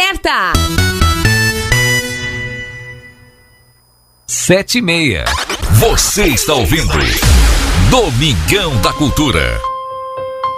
certa. 7:30. Você está ouvindo Domingão da Cultura.